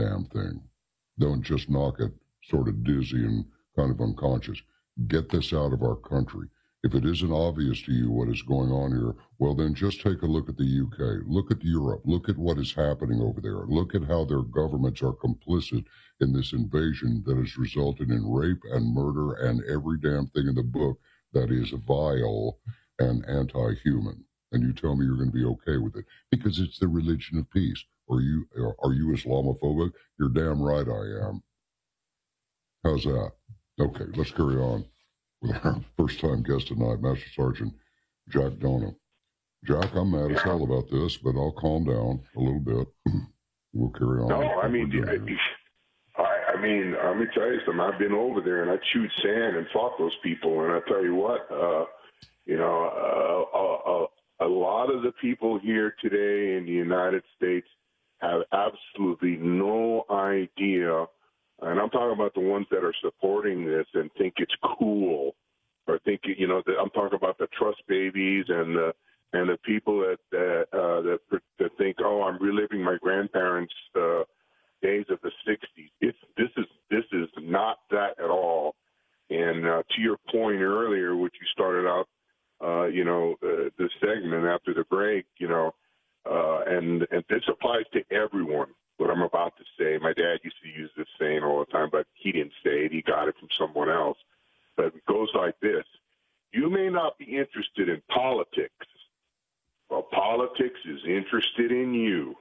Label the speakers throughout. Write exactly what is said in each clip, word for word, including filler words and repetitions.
Speaker 1: damn thing. Don't just knock it sort of dizzy and kind of unconscious. Get this out of our country. If it isn't obvious to you what is going on here, well, then just take a look at the U K. Look at Europe. Look at what is happening over there. Look at how their governments are complicit in this invasion that has resulted in rape and murder and every damn thing in the book that is vile and anti-human. And you tell me you're going to be okay with it because it's the religion of peace. Are you, are you Islamophobic? You're damn right I am. How's that? Okay, let's carry on with our first-time guest tonight, Master Sergeant Jack Dono. Jack, I'm mad as hell about this, but I'll calm down a little bit. We'll carry on.
Speaker 2: No, I mean, I, I mean, let me tell you something. I've been over there and I chewed sand and fought those people, and I tell you what, uh, you know, uh, uh, uh, a lot of the people here today in the United States have absolutely no idea. And I'm talking about the ones that are supporting this and think it's cool, or think, you know, that I'm talking about the trust babies and the and the people that that, uh, that that think, oh, I'm reliving my grandparents' uh, days of the sixties. It's this is this is not that at all. And uh, to your point earlier, which you started out, uh, you know, uh, the segment after the break, you know, uh, and and this applies to everyone. What I'm about to say, my dad used to use this saying all the time, but he didn't say it. He got it from someone else. But it goes like this. You may not be interested in politics, but politics is interested in you.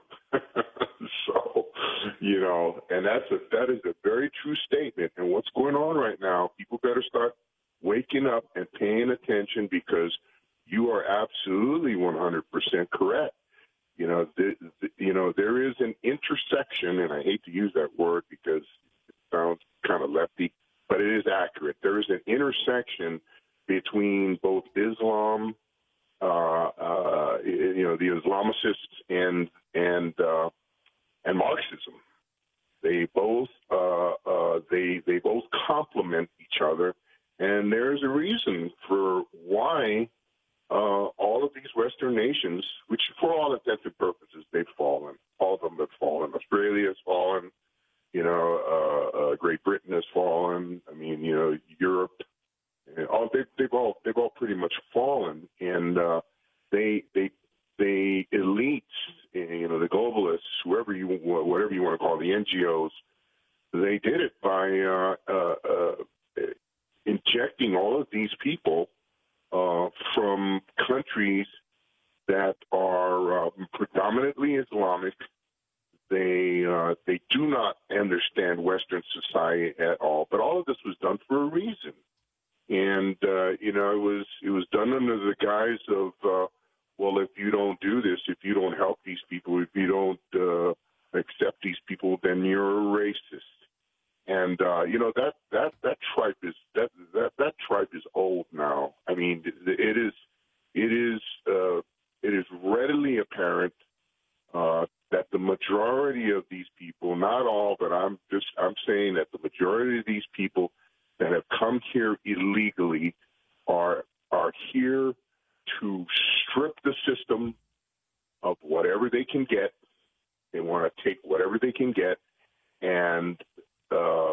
Speaker 2: So, you know, and that's a, that is a very true statement. And what's going on right now, people better start waking up and paying attention because you are absolutely one hundred percent correct. You know, the, the, you know, there is an intersection, and I hate to use that word because it sounds kind of lefty, but it is accurate. There is an intersection between both Islam, uh, uh, you know, the Islamicists and and uh, and Marxism. They both uh, uh, they they both complement each other, and there's a reason for why. Uh, all of these Western nations, which for all intents and purposes, they've fallen. All of them have fallen. Australia has fallen. You know, uh, uh, Great Britain has fallen. I mean, you know, Europe. And all they, they've all they've all pretty much fallen. And uh, they they they elites, you know, the globalists, whoever you whatever you want to call the N G Os, they did it by uh, uh, uh, injecting all of these people. Uh, from countries that are uh, predominantly Islamic. They uh, they do not understand Western society at all. But all of this was done for a reason, and uh, you know it was it was done under the guise of uh, well, if you don't do this, if you don't help these people, if you don't uh, accept these people, then you're a racist. And uh, you know that that that tripe is that that that tripe is old now. I mean, it is it is uh, it is readily apparent uh, that the majority of these people, not all, but I'm just I'm saying that the majority of these people that have come here illegally are are here to strip the system of whatever they can get. They want to take whatever they can get, and Uh,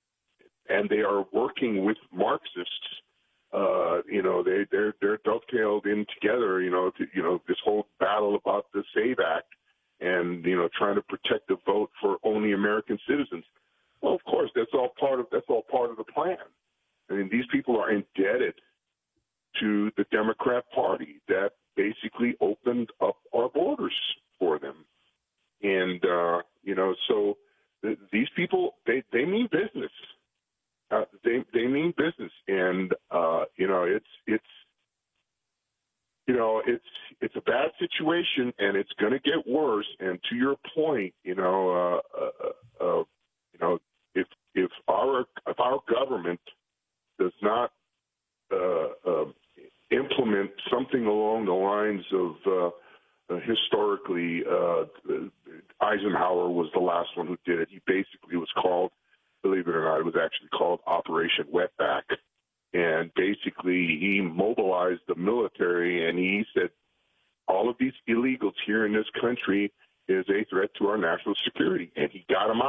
Speaker 2: and they are working with Marxists. Uh, you know, they they're they're dovetailed in together. You know, to, you know this whole battle about the SAVE Act, and you know, trying to protect the vote for only American citizens. Well, of course, that's all part of that's all part of the plan. I mean, these people are indebted to the Democrat Party that basically opened up our borders for them, and uh, you know, so. These people, they, they mean business. Uh, they they mean business, and uh, you know it's it's you know it's it's a bad situation, and it's going to get worse. And to your point, you know, uh, uh, uh, you know, if if our if our government does not uh, uh, implement something along the lines of uh, uh, historically. Uh, Eisenhower was the last one who did it. He basically was called, believe it or not, it was actually called Operation Wetback. And basically he mobilized the military and he said, all of these illegals here in this country is a threat to our national security. And he got them out.